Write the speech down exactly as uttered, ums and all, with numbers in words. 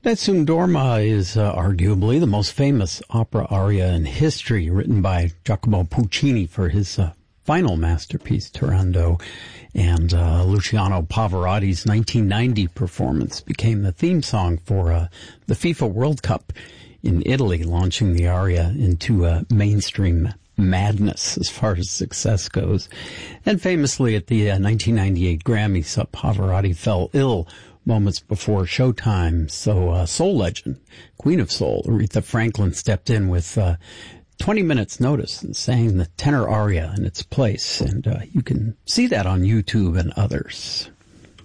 Nessun Dorma is uh, arguably the most famous opera aria in history, written by Giacomo Puccini for his uh, final masterpiece, Turandot. And uh, Luciano Pavarotti's nineteen ninety performance became the theme song for uh, the FIFA World Cup in Italy, launching the aria into uh, mainstream madness as far as success goes. And famously at the uh, nineteen ninety-eight Grammys, uh, Pavarotti fell ill moments before showtime. So uh, soul legend, Queen of Soul, Aretha Franklin, stepped in with uh, twenty minutes notice and sang the tenor aria in its place. And uh, you can see that on YouTube and others.